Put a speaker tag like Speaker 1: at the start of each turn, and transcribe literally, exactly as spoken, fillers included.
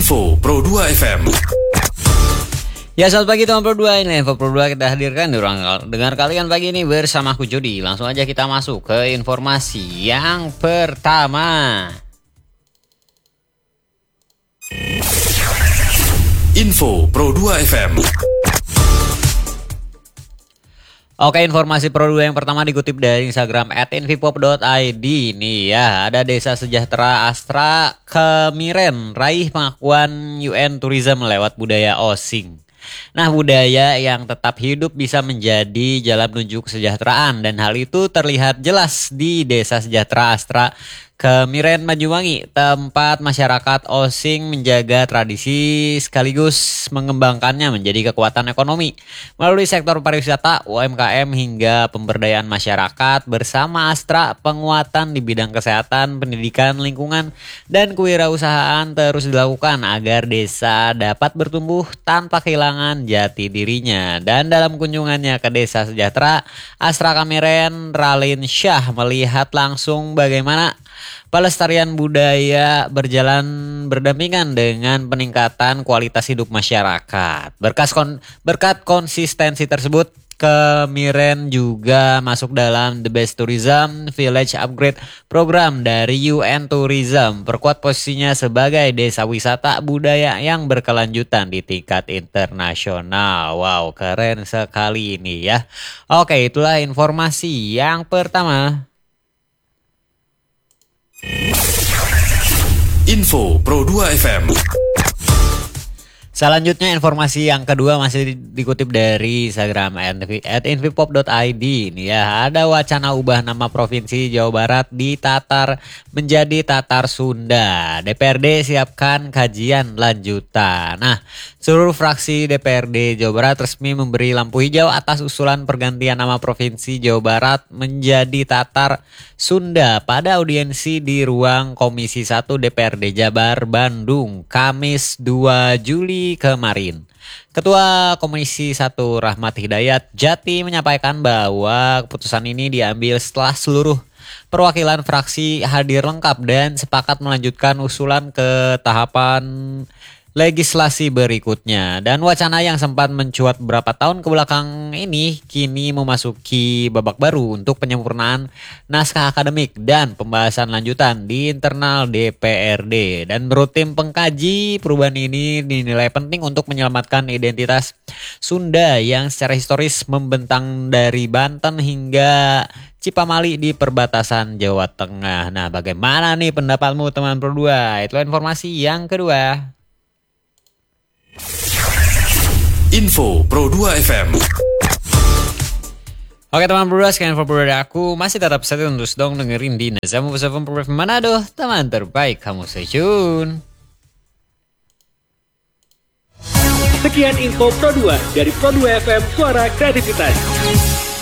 Speaker 1: Info Pro dua F M.
Speaker 2: Ya, selamat pagi teman Pro dua, ini Info Pro dua kita hadirkan di ruang dengar kalian pagi ini bersama aku Jody. Langsung aja kita masuk ke informasi yang pertama.
Speaker 1: Info Pro dua F M.
Speaker 2: Oke, informasi Pro dua yang pertama dikutip dari Instagram at invipop dot i d. Nih ya, ada Desa Sejahtera Astra Kemiren raih pengakuan U N Tourism lewat budaya Osing. Nah, budaya yang tetap hidup bisa menjadi jalan menuju kesejahteraan, dan hal itu terlihat jelas di Desa Sejahtera Astra Kemiren Banyuwangi, tempat masyarakat Osing menjaga tradisi sekaligus mengembangkannya menjadi kekuatan ekonomi melalui sektor pariwisata, U M K M hingga pemberdayaan masyarakat. Bersama Astra, penguatan di bidang kesehatan, pendidikan, lingkungan, dan kewirausahaan terus dilakukan agar desa dapat bertumbuh tanpa kehilangan jati dirinya. Dan dalam kunjungannya ke Desa Sejahtera Astra Kemiren, Ralin Syah melihat langsung bagaimana pelestarian budaya berjalan berdampingan dengan peningkatan kualitas hidup masyarakat. Berkas kon, berkat konsistensi tersebut, Kemiren juga masuk dalam The Best Tourism Village Upgrade Program dari U N Tourism, perkuat posisinya sebagai desa wisata budaya yang berkelanjutan di tingkat internasional. Wow, keren sekali ini ya. Oke, itulah informasi yang pertama.
Speaker 1: Info Pro dua F M.
Speaker 2: Selanjutnya informasi yang kedua masih dikutip dari Instagram at invipop dot i d. Ini ya, ada wacana ubah nama Provinsi Jawa Barat di Tatar menjadi Tatar Sunda. D P R D siapkan kajian lanjutan. Nah, seluruh fraksi D P R D Jawa Barat resmi memberi lampu hijau atas usulan pergantian nama Provinsi Jawa Barat menjadi Tatar Sunda pada audiensi di ruang Komisi satu D P R D Jabar, Bandung, Kamis dua Juli kemarin. Ketua Komisi satu Rahmat Hidayat Jati menyampaikan bahwa keputusan ini diambil setelah seluruh perwakilan fraksi hadir lengkap dan sepakat melanjutkan usulan ke tahapan legislasi berikutnya. Dan wacana yang sempat mencuat beberapa tahun kebelakang ini kini memasuki babak baru untuk penyempurnaan naskah akademik dan pembahasan lanjutan di internal D P R D. Dan menurut tim pengkaji, perubahan ini dinilai penting untuk menyelamatkan identitas Sunda yang secara historis membentang dari Banten hingga Cipamali di perbatasan Jawa Tengah. Nah, bagaimana nih pendapatmu teman Pro dua? Itulah informasi yang kedua.
Speaker 1: Info Pro dua F M.
Speaker 2: Oke teman Pro dua, sekian info Pro dua dari aku. Masih tetap setia terus dong dengerin di Nazamu Pesawat Pro dua Manado. Teman terbaik, kamu stay tune.
Speaker 3: Sekian info Pro dua dari Pro dua F M, suara kreativitas.